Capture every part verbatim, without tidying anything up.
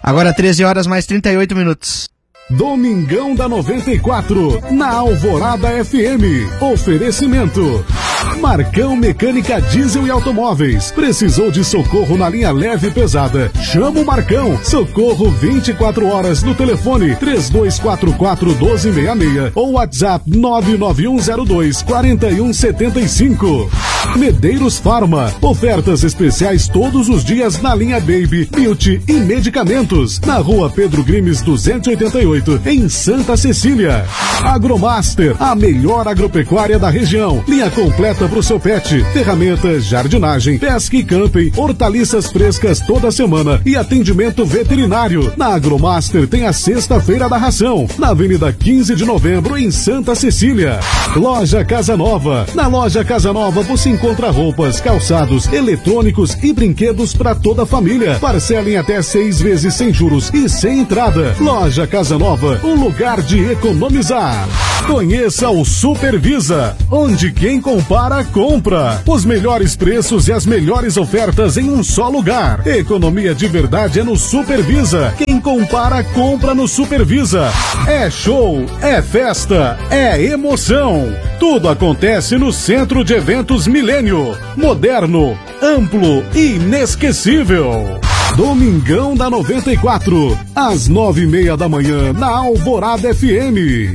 Agora treze horas mais trinta e oito minutos. Domingão da noventa e quatro, na Alvorada F M. Oferecimento Marcão Mecânica Diesel e Automóveis. Precisou de socorro na linha leve e pesada? Chama o Marcão. Socorro vinte e quatro horas no telefone três dois quatro quatro, um dois seis seis ou WhatsApp nove nove um zero dois, quatro um sete cinco. Medeiros Farma. Ofertas especiais todos os dias na linha Baby, Beauty e Medicamentos. Na rua Pedro Grimes duzentos e oitenta e oito, em Santa Cecília. Agromaster, a melhor agropecuária da região. Linha completa para o seu pet. Ferramentas, jardinagem, pesca e camping, hortaliças frescas toda semana e atendimento veterinário. Na Agromaster tem a Sexta-feira da Ração, na Avenida quinze de Novembro, em Santa Cecília. Loja Casa Nova. Na Loja Casa Nova você encontra roupas, calçados, eletrônicos e brinquedos para toda a família. Parcela em até seis vezes sem juros e sem entrada. Loja Casa Nova, um lugar de economizar. Conheça o Supervisa, onde quem compara, compra. Os melhores preços e as melhores ofertas em um só lugar. Economia de verdade é no Supervisa. Quem compara, compra no Supervisa. É show, é festa, é emoção. Tudo acontece no Centro de Eventos Milênio. Moderno, amplo e inesquecível. Domingão da noventa e quatro, às nove e meia da manhã, na Alvorada F M.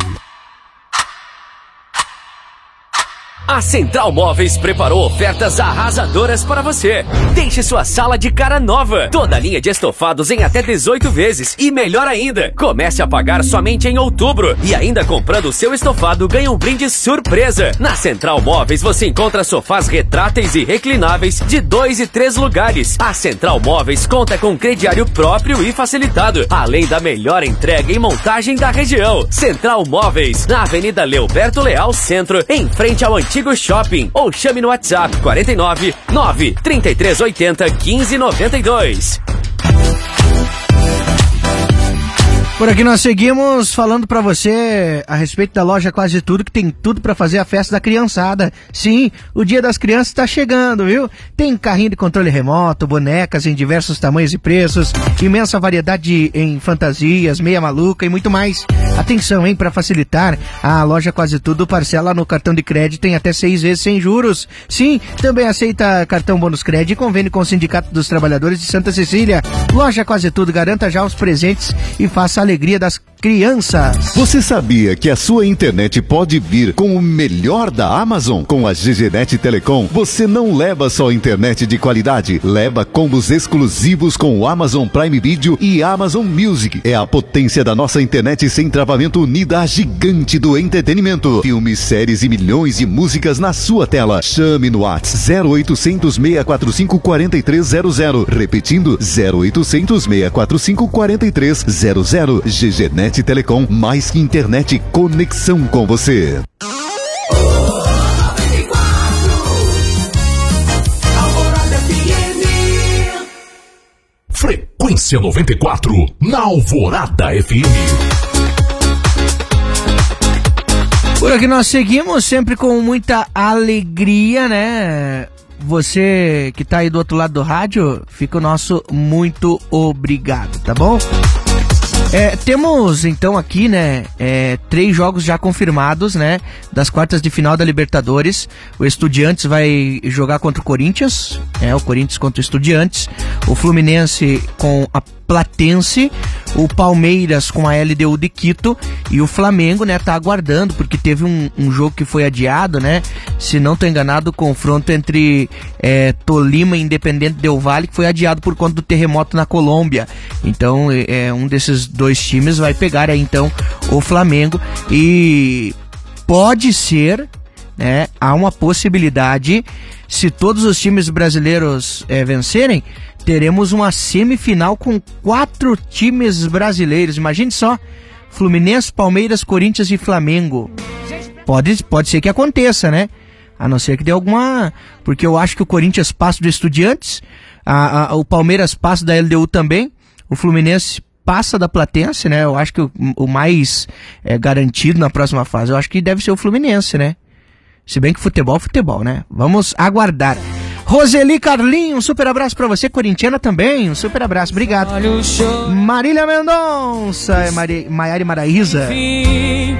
A Central Móveis preparou ofertas arrasadoras para você. Deixe sua sala de cara nova. Toda linha de estofados em até dezoito vezes. E melhor ainda, comece a pagar somente em outubro. E ainda comprando o seu estofado, ganha um brinde surpresa. Na Central Móveis você encontra sofás retráteis e reclináveis de dois e três lugares. A Central Móveis conta com crediário próprio e facilitado, além da melhor entrega e montagem da região. Central Móveis, na Avenida Leoberto Leal Centro, em frente ao antigo Shopping, ou chame no WhatsApp quarenta e nove, nove, trinta e três oitenta, quinze noventa e dois. Por aqui nós seguimos falando pra você a respeito da loja Quase Tudo, que tem tudo pra fazer a festa da criançada. Sim, o Dia das Crianças tá chegando, viu? Tem carrinho de controle remoto, bonecas em diversos tamanhos e preços, imensa variedade em fantasias, meia maluca e muito mais. Atenção, hein? Pra facilitar, a loja Quase Tudo parcela no cartão de crédito em até seis vezes sem juros. Sim, também aceita cartão bônus crédito e convênio com o Sindicato dos Trabalhadores de Santa Cecília. Loja Quase Tudo, garanta já os presentes e faça a alegria das crianças. Você sabia que a sua internet pode vir com o melhor da Amazon? Com a GGNet Telecom, você não leva só internet de qualidade, leva combos exclusivos com o Amazon Prime Video e Amazon Music. É a potência da nossa internet sem travamento unida à gigante do entretenimento. Filmes, séries e milhões de músicas na sua tela. Chame no WhatsApp zero oitocentos, seis quatro cinco, quatro três zero zero. Repetindo, zero oitocentos, seis quatro cinco, quatro três zero zero. GGNet Telecom, mais que internet, conexão com você. Frequência noventa e quatro, na Alvorada F M. Por aqui nós seguimos sempre com muita alegria, né? Você que tá aí do outro lado do rádio, fica o nosso muito obrigado, tá bom? É, temos então aqui, né, é, três jogos já confirmados, né, das quartas de final da Libertadores. O Estudiantes vai jogar contra o Corinthians, é, o Corinthians contra o Estudiantes, o Fluminense com a Platense, o Palmeiras com a L D U de Quito e o Flamengo, né, tá aguardando, porque teve um, um jogo que foi adiado, né, se não tô enganado, o confronto entre é, Tolima e Independente Del Valle, que foi adiado por conta do terremoto na Colômbia. Então, é, um desses dois times vai pegar aí, então, o Flamengo, e pode ser, né, há uma possibilidade, se todos os times brasileiros é, vencerem, teremos uma semifinal com quatro times brasileiros. Imagine só, Fluminense, Palmeiras, Corinthians e Flamengo. Pode, pode ser que aconteça, né? A não ser que dê alguma... Porque eu acho que o Corinthians passa do Estudiantes, a, a, o Palmeiras passa da L D U também, o Fluminense passa da Platense, né? Eu acho que o, o mais é, garantido na próxima fase, eu acho que deve ser o Fluminense, né? Se bem que futebol, futebol, né? Vamos aguardar. Roseli Carlinho, um super abraço pra você. Corintiana também, um super abraço, obrigado. Marília Mendonça, é Mari... Maiara e Maraísa.